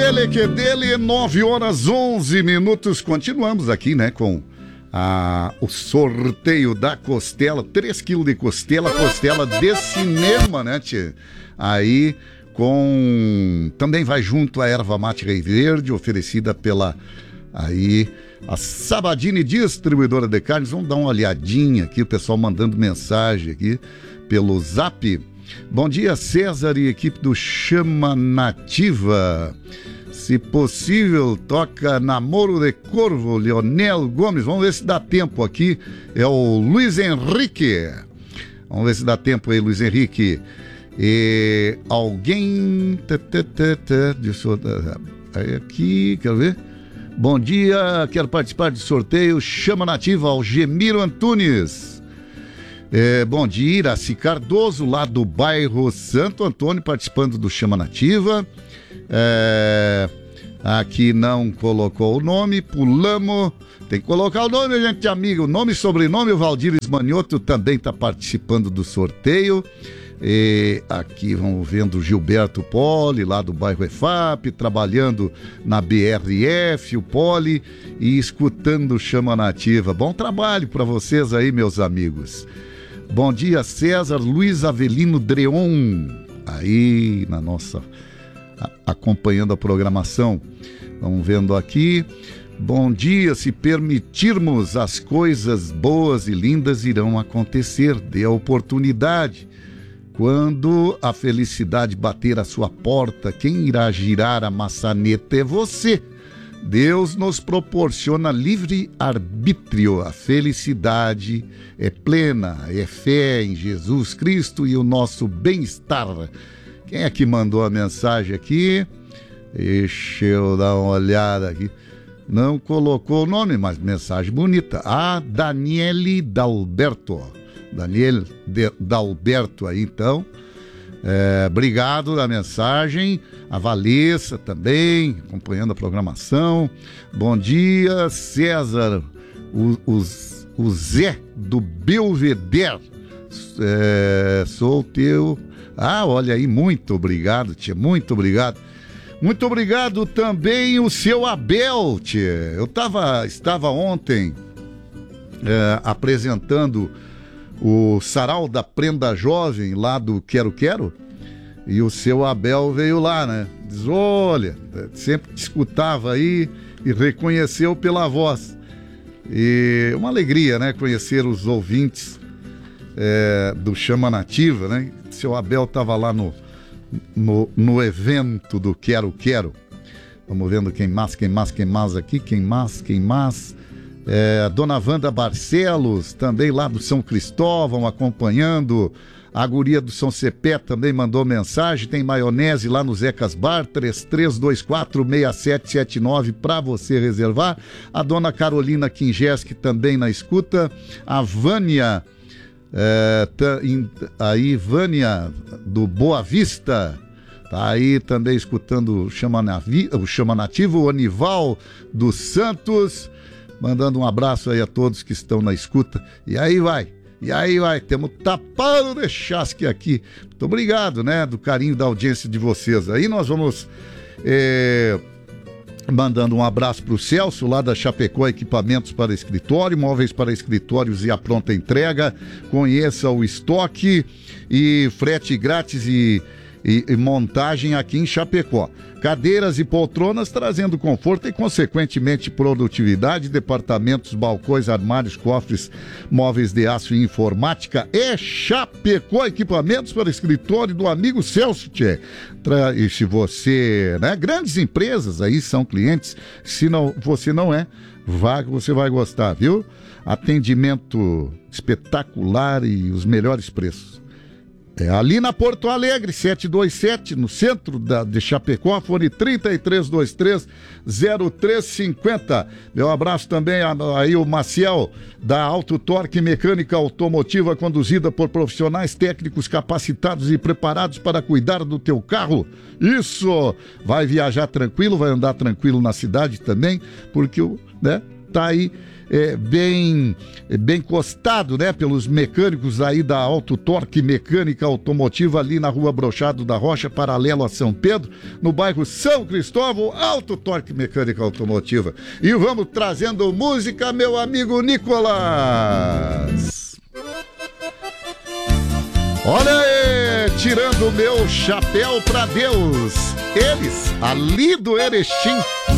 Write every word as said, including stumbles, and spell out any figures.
dele, que dele, nove horas onze minutos. Continuamos aqui, né, com a, o sorteio da costela, três quilos de costela, costela de cinema, né, tia? Aí, com... Também vai junto a erva mate Rei Verde, oferecida pela... Aí, a Sabadini Distribuidora de Carnes. Vamos dar uma olhadinha aqui, o pessoal mandando mensagem aqui pelo Zap. Bom dia, César e equipe do Chama Nativa. Se possível, toca Namoro de Corvo, Leonel Gomes. Vamos ver se dá tempo aqui. É o Luiz Henrique. Vamos ver se dá tempo aí, Luiz Henrique. E alguém... Deixa eu... Aí aqui, quero ver. Bom dia, quero participar do sorteio Chama Nativa, Algemiro Antunes. É, bom dia, Iraci Cardoso, lá do bairro Santo Antônio, participando do Chama Nativa. É, aqui não colocou o nome, pulamos. Tem que colocar o nome, gente amiga. O nome e sobrenome, o Valdir Esmanioto também está participando do sorteio. E aqui vamos vendo o Gilberto Poli, lá do bairro E F A P, trabalhando na B R F, o Poli, e escutando o Chama Nativa. Bom trabalho para vocês aí, meus amigos. Bom dia, César Luiz Avelino Dreon, aí na nossa, a, acompanhando a programação. Vamos vendo aqui. Bom dia, se permitirmos, as coisas boas e lindas irão acontecer. Dê a oportunidade. Quando a felicidade bater a sua porta, quem irá girar a maçaneta é você. Deus nos proporciona livre arbítrio. A felicidade é plena, é fé em Jesus Cristo e o nosso bem-estar. Quem é que mandou a mensagem aqui? Deixa eu dar uma olhada aqui. Não colocou o nome, mas mensagem bonita. A Daniele Dalberto. Daniel Dalberto aí, então. É, obrigado da mensagem. A Valessa também, acompanhando a programação. Bom dia, César. O, o, o Zé do Belvedere. É, sou teu. Ah, olha aí, muito obrigado, tia. Muito obrigado. Muito obrigado também o seu Abel, tia. Eu tava, estava ontem é, apresentando o Sarau da Prenda Jovem lá do Quero Quero, e o seu Abel veio lá, né? Diz, olha, sempre te escutava aí e reconheceu pela voz. E uma alegria, né? Conhecer os ouvintes é, do Chama Nativa, né? O seu Abel estava lá no, no, no evento do Quero Quero. Vamos vendo quem mais, quem mais, quem mais aqui, quem mais, quem mais... É, a dona Wanda Barcelos, também lá do São Cristóvão, acompanhando. A guria do São Cepé também mandou mensagem. Tem maionese lá no Zecas Bar, três três dois quatro, seis sete sete nove para você reservar. A dona Carolina Kingeski também na escuta. A Vânia, é, tá, in, aí Vânia do Boa Vista, tá aí também escutando o Chama, Navi, o Chama Nativo. O Anival dos Santos, mandando um abraço aí a todos que estão na escuta. E aí vai, e aí vai, temos tapado de chasque aqui. Muito obrigado, né, do carinho da audiência de vocês. Aí nós vamos é, mandando um abraço para o Celso, lá da Chapecó Equipamentos para Escritório, móveis para escritórios e a pronta entrega. Conheça o estoque e frete grátis e, e, e montagem aqui em Chapecó. Cadeiras e poltronas trazendo conforto e, consequentemente, produtividade. Departamentos, balcões, armários, cofres, móveis de aço e informática. É Chapecó Equipamentos para Escritório do amigo Celso, tchê. Tra... E se você, né, grandes empresas aí são clientes, se não, você não é, vá que você vai gostar, viu? Atendimento espetacular e os melhores preços. É ali na Porto Alegre, setecentos e vinte e sete, no centro da, de Chapecó, fone trinta e três vinte e três, zero três cinquenta. Meu abraço também a, aí o Maciel, da Auto Torque Mecânica Automotiva, conduzida por profissionais técnicos capacitados e preparados para cuidar do teu carro. Isso! Vai viajar tranquilo, vai andar tranquilo na cidade também, porque, né, tá aí é, bem, bem costado, né? Pelos mecânicos aí da Auto Torque Mecânica Automotiva ali na Rua Brochado da Rocha, paralelo a São Pedro, no bairro São Cristóvão, Auto Torque Mecânica Automotiva. E vamos trazendo música, meu amigo Nicolas. Olha aí, tirando o meu chapéu pra Deus, eles ali do Erechim.